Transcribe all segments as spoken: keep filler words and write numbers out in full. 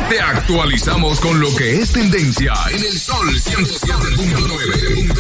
Te actualizamos con lo que es tendencia en el Sol ciento siete punto nueve.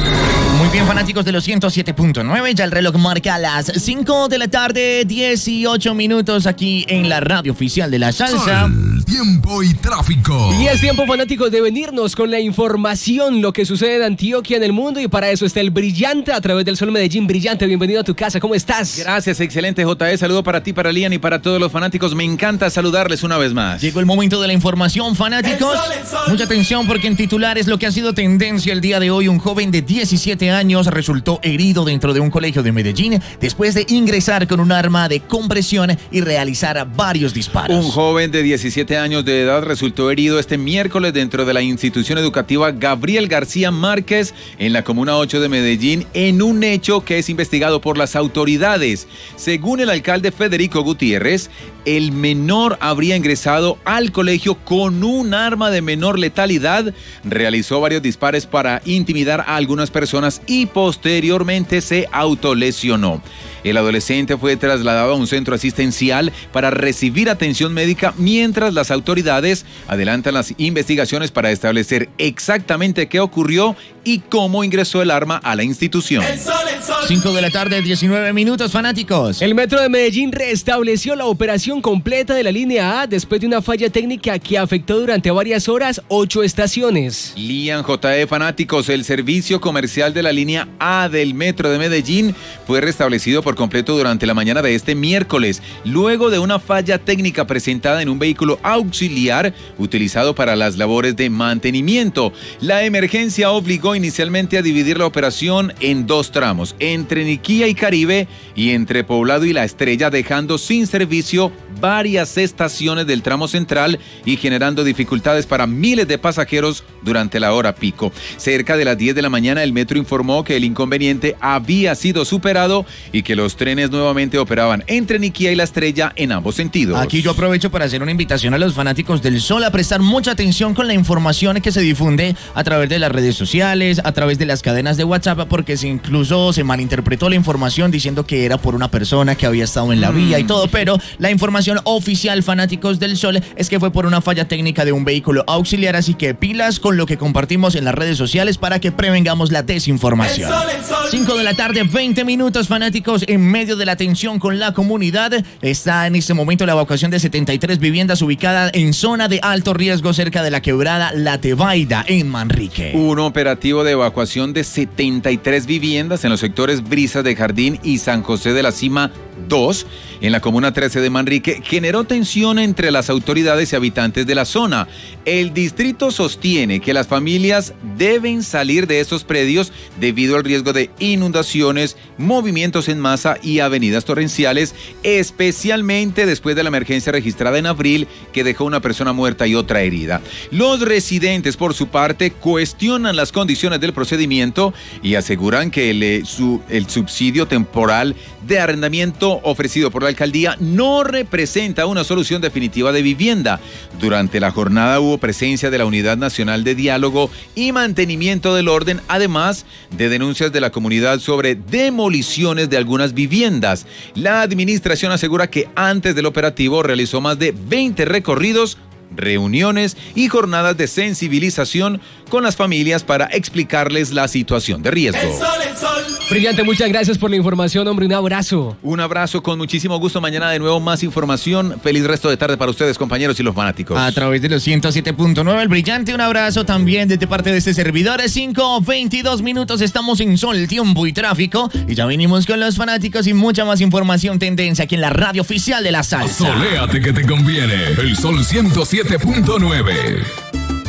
Muy bien, fanáticos de los ciento siete punto nueve, ya el reloj marca las cinco de la tarde, dieciocho minutos aquí en la radio oficial de la salsa. Sol, tiempo y tráfico. Y es tiempo, fanáticos, de venirnos con la información, lo que sucede en Antioquia, en el mundo, y para eso está el Brillante a través del Sol Medellín. Brillante, bienvenido a tu casa, ¿cómo estás? Gracias, excelente J E, saludo para ti, para Lian y para todos los fanáticos, me encanta saludarles una vez más. Llegó el momento de la información, fanáticos. El sol, el sol. Mucha atención porque en titulares lo que ha sido tendencia el día de hoy, un joven de diecisiete años resultó herido dentro de un colegio de Medellín después de ingresar con un arma de compresión y realizar varios disparos. Un joven de diecisiete años de edad resultó herido este miércoles dentro de la institución educativa Gabriel García Márquez en la Comuna ocho de Medellín en un hecho que es investigado por las autoridades. Según el alcalde Federico Gutiérrez, el menor habría ingresado al colegio con un arma de menor letalidad, realizó varios disparos para intimidar a algunas personas y posteriormente se autolesionó. El adolescente fue trasladado a un centro asistencial para recibir atención médica mientras las autoridades adelantan las investigaciones para establecer exactamente qué ocurrió y cómo ingresó el arma a la institución. El sol, el sol. cinco de la tarde, diecinueve minutos, fanáticos. El Metro de Medellín restableció la operación completa de la línea A después de una falla técnica que afectó durante varias horas ocho estaciones. Lian, J E, fanáticos, el servicio comercial de la línea A del Metro de Medellín fue restablecido por completo durante la mañana de este miércoles, luego de una falla técnica presentada en un vehículo auxiliar utilizado para las labores de mantenimiento. La emergencia obligó inicialmente a dividir la operación en dos tramos, entre Niquía y Caribe y entre Poblado y La Estrella, dejando sin servicio varias estaciones del tramo central y generando dificultades para miles de pasajeros durante la hora pico. Cerca de las diez de la mañana el metro informó que el inconveniente había sido superado y que los trenes nuevamente operaban entre Niquía y La Estrella en ambos sentidos. Aquí yo aprovecho para hacer una invitación a los fanáticos del Sol a prestar mucha atención con la información que se difunde a través de las redes sociales, a través de las cadenas de WhatsApp, porque se incluso se malinterpretó la información diciendo que era por una persona que había estado en la vía y todo, pero la información oficial, fanáticos del Sol, es que fue por una falla técnica de un vehículo auxiliar, así que pilas con lo que compartimos en las redes sociales para que prevengamos la desinformación. cinco de la tarde, veinte minutos, fanáticos, en medio de la tensión con la comunidad, está en este momento la evacuación de setenta y tres viviendas ubicadas en zona de alto riesgo cerca de la quebrada La Tebaida en Manrique. Un operativo de evacuación de setenta y tres viviendas en los sectores Brisas de Jardín y San José de la Cima dos, en la comuna trece de Manrique, generó tensión entre las autoridades y habitantes de la zona. El distrito sostiene que las familias deben salir de estos predios debido al riesgo de inundaciones, movimientos en masa y avenidas torrenciales, especialmente después de la emergencia registrada en abril que dejó una persona muerta y otra herida. Los residentes, por su parte, cuestionan las condiciones del procedimiento y aseguran que el, su, el subsidio temporal de arrendamiento ofrecido por la alcaldía no representa una solución definitiva de vivienda. Durante la jornada hubo presencia de la Unidad Nacional de Diálogo y Mantenimiento del Orden, además de denuncias de la comunidad sobre demoliciones de algunas viviendas. La administración asegura que antes del operativo realizó más de veinte recorridos, reuniones y jornadas de sensibilización con las familias para explicarles la situación de riesgo. El sol, el sol. Brillante, muchas gracias por la información, hombre, un abrazo. Un abrazo, con muchísimo gusto. Mañana de nuevo más información. Feliz resto de tarde para ustedes, compañeros y los fanáticos. A través de los ciento siete punto nueve, el Brillante, un abrazo también desde parte de este servidor. cinco veintidós minutos, estamos en Sol, Tiempo y Tráfico y ya venimos con los fanáticos y mucha más información tendencia aquí en la radio oficial de la salsa. Soléate que te conviene. El Sol ciento siete punto nueve.